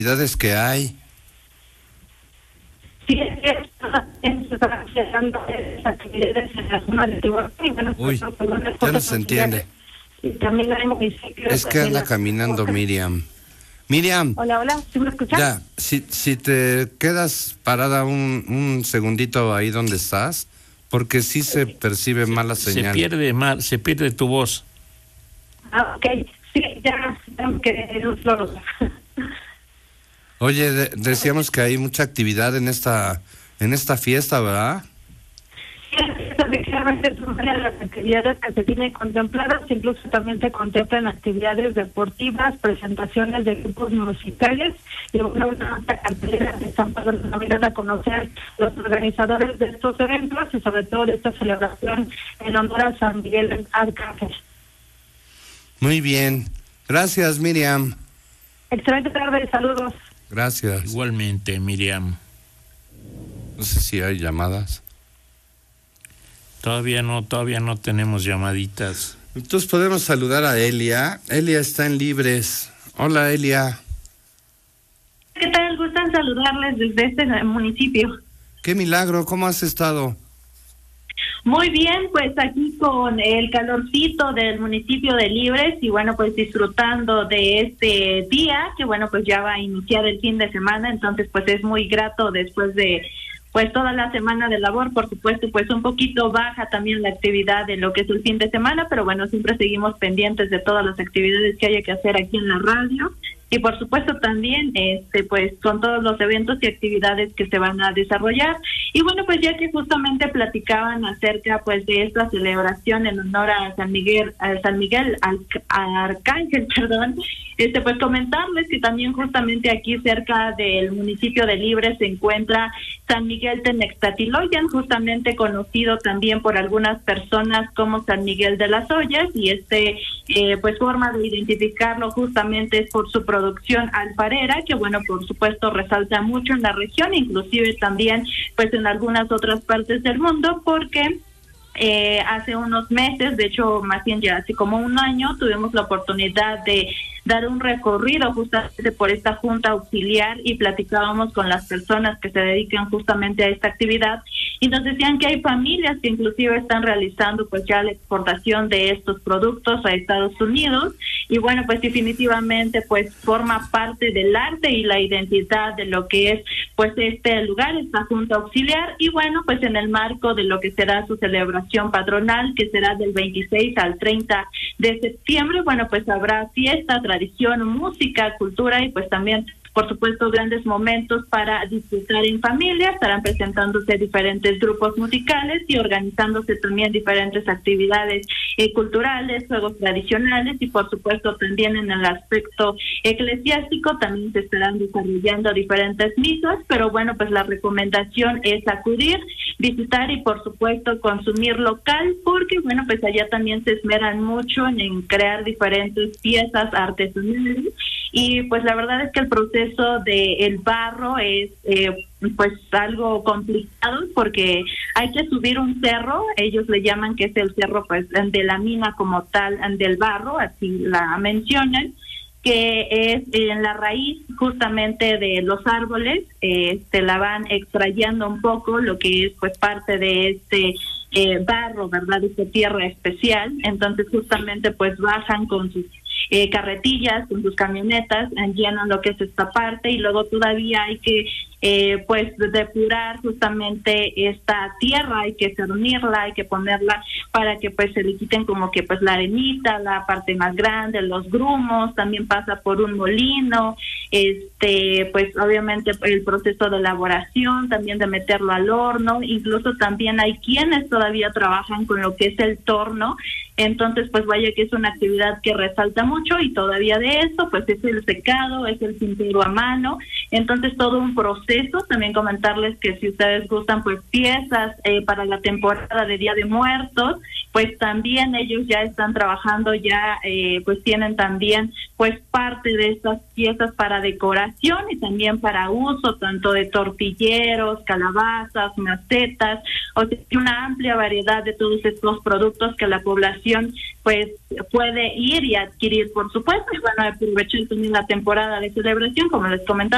actividades que hay. Sí, Uy, ya no se entiende. Es que anda caminando Miriam. Miriam. Hola, ¿sí me escuchas? Ya, si te quedas parada un segundito ahí donde estás, porque sí se percibe mal la señal. Se pierde tu voz. Ok, sí, ya me quedé en un flor. Oye, decíamos que hay mucha actividad en esta fiesta, ¿verdad? Sí, efectivamente son varias las actividades que se tienen contempladas, incluso también se contemplan actividades deportivas, presentaciones de grupos musicales y una amplia cartelera que están dando a conocer los organizadores de estos eventos y sobre todo de esta celebración en honor a San Miguel Arcángel. Muy bien, gracias Miriam. Excelente tarde, saludos. Gracias. Igualmente, Miriam. No sé si hay llamadas. Todavía no tenemos llamaditas. Entonces podemos saludar a Elia. Elia está en Libres. Hola, Elia. ¿Qué tal? Gustan saludarles desde este municipio. Qué milagro, ¿cómo has estado? Muy bien, pues aquí con el calorcito del municipio de Libres y bueno, pues disfrutando de este día, que bueno, pues ya va a iniciar el fin de semana, entonces pues es muy grato después de pues toda la semana de labor, por supuesto, pues un poquito baja también la actividad de lo que es el fin de semana, pero bueno, siempre seguimos pendientes de todas las actividades que haya que hacer aquí en la radio. Y por supuesto también pues con todos los eventos y actividades que se van a desarrollar. Y bueno, pues ya que justamente platicaban acerca pues de esta celebración en honor a San Miguel Arcángel, pues comentarles que también justamente aquí cerca del municipio de Libres se encuentra San Miguel Tenextatiloyan, justamente conocido también por algunas personas como San Miguel de las Ollas, y pues forma de identificarlo justamente es por su producción alfarera, que bueno, por supuesto resalta mucho en la región, inclusive también pues en algunas otras partes del mundo, porque hace unos meses, de hecho más bien ya hace como un año, tuvimos la oportunidad de dar un recorrido justamente por esta junta auxiliar y platicábamos con las personas que se dedican justamente a esta actividad y nos decían que hay familias que inclusive están realizando pues ya la exportación de estos productos a Estados Unidos y bueno, pues definitivamente pues forma parte del arte y la identidad de lo que es pues este lugar, esta junta auxiliar, y bueno, pues en el marco de lo que será su celebración patronal, que será del 26 al 30 de septiembre, bueno, pues habrá fiesta, tradición, música, cultura y pues también, por supuesto, grandes momentos para disfrutar en familia. Estarán presentándose diferentes grupos musicales y organizándose también diferentes actividades culturales, juegos tradicionales y, por supuesto, también en el aspecto eclesiástico también se estarán desarrollando diferentes misas, pero bueno, pues la recomendación es acudir, visitar y, por supuesto, consumir local, porque bueno, pues allá también se esmeran mucho en crear diferentes piezas artesanales y pues la verdad es que el proceso de el barro es pues algo complicado porque hay que subir un cerro, ellos le llaman que es el cerro pues de la mina como tal del barro, así la mencionan, que es en la raíz justamente de los árboles, se la van extrayendo un poco lo que es pues parte de este barro, ¿verdad? Esta tierra especial, entonces justamente pues bajan con sus carretillas, con sus camionetas, llenan lo que es esta parte y luego todavía hay que pues depurar justamente esta tierra, hay que cernirla, hay que ponerla para que pues se le quiten como que pues la arenita, la parte más grande, los grumos, también pasa por un molino, pues obviamente el proceso de elaboración, también de meterlo al horno, incluso también hay quienes todavía trabajan con lo que es el torno, entonces pues vaya que es una actividad que resalta mucho y todavía de eso pues es el secado, es el tintero a mano, entonces todo un proceso. También comentarles que si ustedes gustan pues piezas para la temporada de Día de Muertos, pues también ellos ya están trabajando, ya pues tienen también pues parte de estas piezas para decoración y también para uso tanto de tortilleros, calabazas, macetas, o sea, una amplia variedad de todos estos productos que la población pues puede ir y adquirir, por supuesto, y bueno, aprovechar también la temporada de celebración, como les comentaba.